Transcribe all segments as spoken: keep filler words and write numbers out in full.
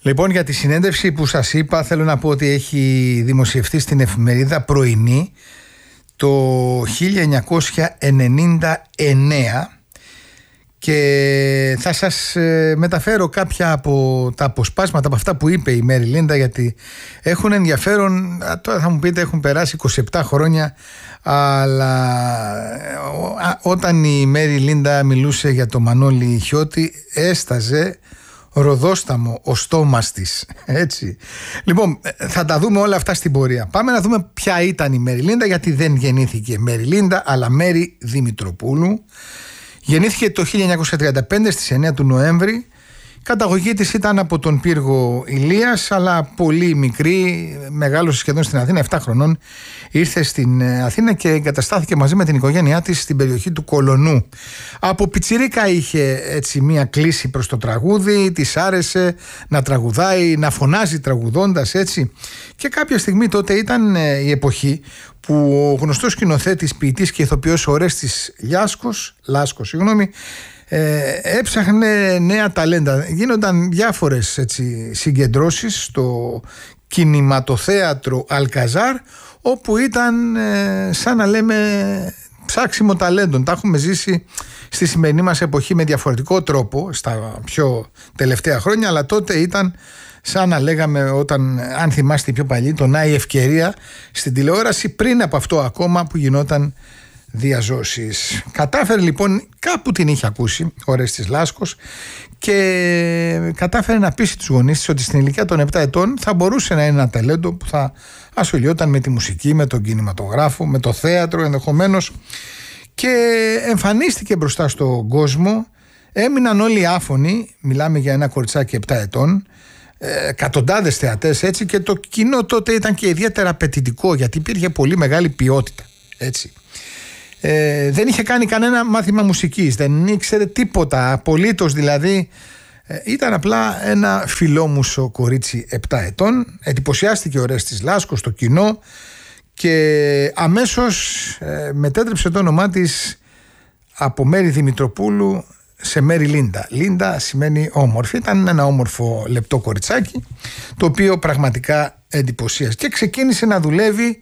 Λοιπόν, για τη συνέντευξη που σας είπα, θέλω να πω ότι έχει δημοσιευτεί στην εφημερίδα Πρωινή το χίλια εννιακόσια ενενήντα εννέα και θα σας μεταφέρω κάποια από τα αποσπάσματα από αυτά που είπε η Μέρι Λίντα, γιατί έχουν ενδιαφέρον. Τώρα θα μου πείτε έχουν περάσει είκοσι επτά χρόνια, αλλά όταν η Μέρι Λίντα μιλούσε για το Μανώλη Χιώτη έσταζε ροδόσταμο ο στόμας της, έτσι. Λοιπόν, θα τα δούμε όλα αυτά στην πορεία. Πάμε να δούμε ποια ήταν η Μέρι Λίντα, γιατί δεν γεννήθηκε Μέρι Λίντα, αλλά Μέρι Δημητροπούλου. Γεννήθηκε το χίλια εννιακόσια τριάντα πέντε στις εννέα του Νοέμβρη. Η καταγωγή της ήταν από τον πύργο Ηλίας, αλλά πολύ μικρή, μεγάλωσε σχεδόν στην Αθήνα, επτά χρονών. Ήρθε στην Αθήνα και εγκαταστάθηκε μαζί με την οικογένειά της στην περιοχή του Κολονού. Από πιτσιρίκα είχε έτσι μία κλίση προς το τραγούδι, της άρεσε να τραγουδάει, να φωνάζει τραγουδώντας, έτσι. Και κάποια στιγμή τότε ήταν η εποχή που ο γνωστός σκηνοθέτης, ποιητής και ηθοποιός Ορέστης Λάσκος, Λάσκος, συγγνώμη, Ε, έψαχνε νέα ταλέντα. Γίνονταν διάφορες έτσι, συγκεντρώσεις στο κινηματοθέατρο Αλκαζάρ, όπου ήταν ε, σαν να λέμε ψάξιμο ταλέντων. Τα έχουμε ζήσει στη σημερινή μας εποχή με διαφορετικό τρόπο στα πιο τελευταία χρόνια, αλλά τότε ήταν σαν να λέγαμε, όταν, αν θυμάστε πιο παλιοί, το «Να η ευκαιρία» στην τηλεόραση, πριν από αυτό ακόμα που γινόταν διαζώσεις. Κατάφερε λοιπόν, κάπου την είχε ακούσει ο Ορέστης Λάσκος και κατάφερε να πείσει τους γονείς της ότι στην ηλικία των επτά ετών θα μπορούσε να είναι ένα ταλέντο που θα ασχολιόταν με τη μουσική, με τον κινηματογράφο, με το θέατρο ενδεχομένως, και εμφανίστηκε μπροστά στον κόσμο. Έμειναν όλοι άφωνοι, μιλάμε για ένα κοριτσάκι επτά ετών, εκατοντάδες θεατές, έτσι, και το κοινό τότε ήταν και ιδιαίτερα απαιτητικό, γιατί υπήρχε πολύ μεγάλη ποιότητα, έτσι. Ε, δεν είχε κάνει κανένα μάθημα μουσικής, δεν ήξερε τίποτα απολύτως, δηλαδή ε, ήταν απλά ένα φιλόμουσο κορίτσι επτά ετών. Εντυπωσιάστηκε ο Ορέστης Λάσκος στο κοινό και αμέσως ε, μετέτρεψε το όνομά της από Μέρι Δημητροπούλου σε Μέρι Λίντα. Λίντα σημαίνει όμορφη. Ήταν ένα όμορφο λεπτό κοριτσάκι, το οποίο πραγματικά εντυπωσίασε και ξεκίνησε να δουλεύει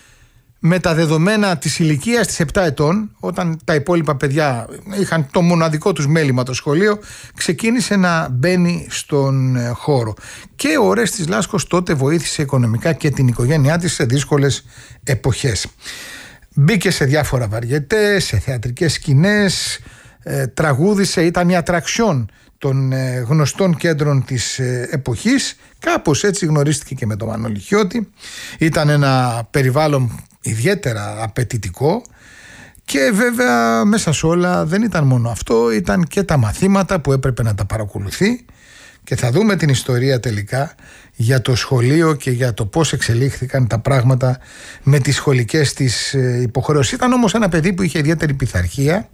με τα δεδομένα της ηλικίας της επτά ετών, όταν τα υπόλοιπα παιδιά είχαν το μοναδικό τους μέλημα το σχολείο, ξεκίνησε να μπαίνει στον χώρο. Και ο Ορέστης Λάσκος τότε βοήθησε οικονομικά και την οικογένειά της σε δύσκολες εποχές. Μπήκε σε διάφορα βαριετέ, σε θεατρικές σκηνές, ε, τραγούδισε, ήταν μια ατραξιόν των ε, γνωστών κέντρων της ε, εποχής. Κάπως έτσι γνωρίστηκε και με τον Μανώλη Χιώτη. Ήταν ένα περιβάλλον ιδιαίτερα απαιτητικό και βέβαια μέσα σε όλα δεν ήταν μόνο αυτό, ήταν και τα μαθήματα που έπρεπε να τα παρακολουθεί, και θα δούμε την ιστορία τελικά για το σχολείο και για το πώς εξελίχθηκαν τα πράγματα με τις σχολικές της υποχρεώσεις. Ήταν όμως ένα παιδί που είχε ιδιαίτερη πειθαρχία,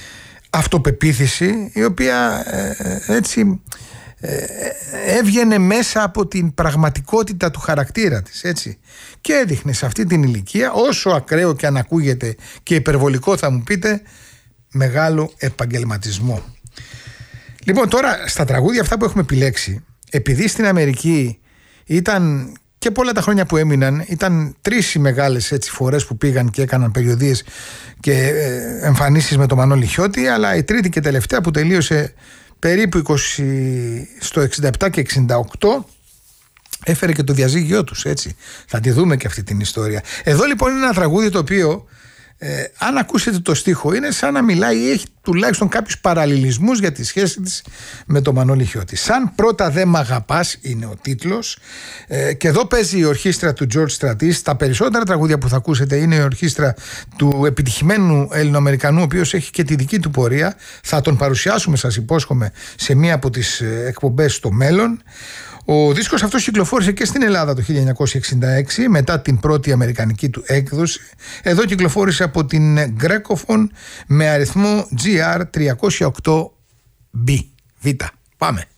αυτοπεποίθηση, η οποία ε, έτσι ε, έβγαινε μέσα από την πραγματικότητα του χαρακτήρα της, έτσι, και έδειχνε σε αυτή την ηλικία, όσο ακραίο και αν ακούγεται και υπερβολικό θα μου πείτε, μεγάλο επαγγελματισμό. Λοιπόν, τώρα στα τραγούδια αυτά που έχουμε επιλέξει, επειδή στην Αμερική ήταν και πολλά τα χρόνια που έμειναν, ήταν τρεις οι μεγάλες έτσι φορές που πήγαν και έκαναν περιοδίες και ε, εμφανίσεις με τον Μανώλη Χιώτη, αλλά η τρίτη και τελευταία που τελείωσε περίπου είκοσι, στο εξήντα επτά και εξήντα οκτώ, έφερε και το διαζύγιό τους, έτσι. Θα τη δούμε και αυτή την ιστορία. Εδώ λοιπόν είναι ένα τραγούδι το οποίο, ε, αν ακούσετε το στίχο, είναι σαν να μιλάει ή έχει τουλάχιστον κάποιους παραλληλισμούς για τη σχέση της με τον Μανώλη Χιώτη. «Σαν πρώτα δε μ' αγαπάς» είναι ο τίτλος, ε, και εδώ παίζει η ορχήστρα του George Stratis. Τα περισσότερα τραγούδια που θα ακούσετε είναι η ορχήστρα του επιτυχημένου Ελληνοαμερικανού, ο οποίος έχει και τη δική του πορεία. Θα τον παρουσιάσουμε, σας υπόσχομαι, σε μία από τις εκπομπές στο μέλλον. Ο δίσκος αυτός κυκλοφόρησε και στην Ελλάδα το χίλια εννιακόσια εξήντα έξι, μετά την πρώτη αμερικανική του έκδοση. Εδώ κυκλοφόρησε από την Grecophone με αριθμό τζι αρ τριακόσια οκτώ μπι. Β. Πάμε.